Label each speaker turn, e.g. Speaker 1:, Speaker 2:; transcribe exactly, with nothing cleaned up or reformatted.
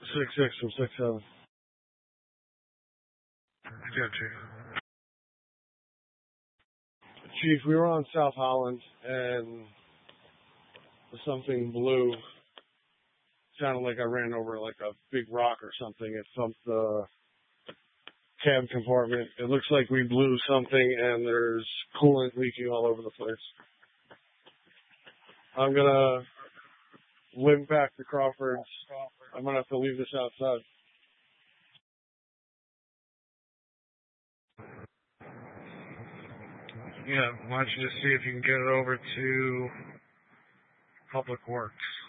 Speaker 1: Six six from six seven.
Speaker 2: Yeah, Chief.
Speaker 1: Chief, we were on South Holland and something blue. Sounded like I ran over like a big rock or something. It thumped the cab compartment. It looks like we blew something and there's coolant leaking all over the place. I'm gonna limp back to Crawford's. I'm gonna have to leave this outside.
Speaker 2: Yeah, why don't you just see if you can get it over to Public Works.